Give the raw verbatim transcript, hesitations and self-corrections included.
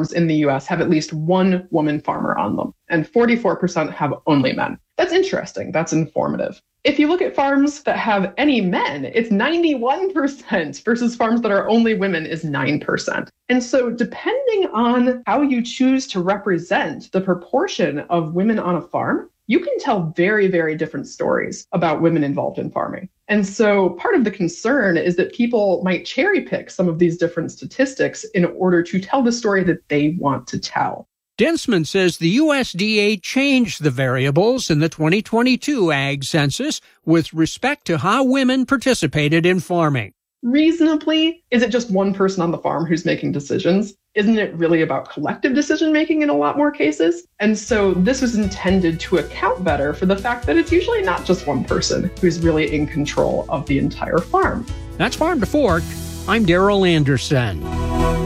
farms in the U S have at least one woman farmer on them, and forty-four percent have only men. That's interesting. That's informative. If you look at farms that have any men, it's ninety-one percent versus farms that are only women is nine percent. And so depending on how you choose to represent the proportion of women on a farm, you can tell very, very different stories about women involved in farming. And so part of the concern is that people might cherry pick some of these different statistics in order to tell the story that they want to tell. Densman says the U S D A changed the variables in the twenty twenty-two Ag Census with respect to how women participated in farming. Reasonably, is it just one person on the farm who's making decisions? Isn't it really about collective decision-making in a lot more cases? And so this was intended to account better for the fact that it's usually not just one person who's really in control of the entire farm. That's Farm to Fork. I'm Darrell Anderson.